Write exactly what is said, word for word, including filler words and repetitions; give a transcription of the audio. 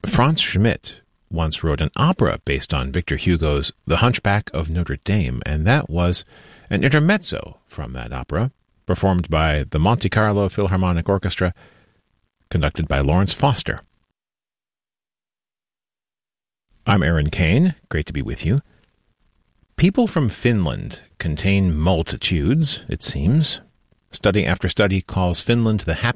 Franz Schmidt once wrote an opera based on Victor Hugo's The Hunchback of Notre Dame, and that was an intermezzo from that opera, performed by the Monte Carlo Philharmonic Orchestra, conducted by Lawrence Foster. I'm Aaron Kane. Great to be with you. People from Finland contain multitudes, it seems. Study after study calls Finland the happiest